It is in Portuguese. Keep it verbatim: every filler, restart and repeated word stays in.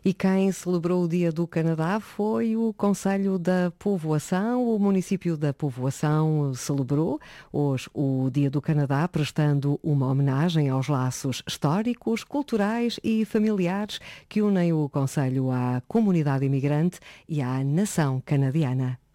E quem celebrou o Dia do Canadá foi o Conselho da Povoação. O município da Povoação celebrou hoje o Dia do Canadá, prestando uma homenagem aos laços históricos, culturais e familiares que unem o Conselho à comunidade imigrante e à nação canadiana.